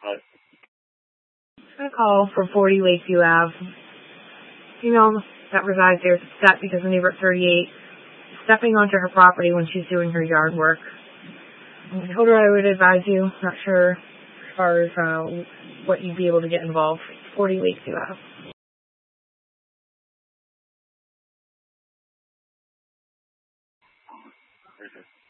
A call for 40 Lakeview Ave. Female that resides there is upset because the neighbor at 38 is stepping onto her property when she's doing her yard work. I told her I would advise you. Not sure as far as what you'd be able to get involved. 40 Lakeview Ave.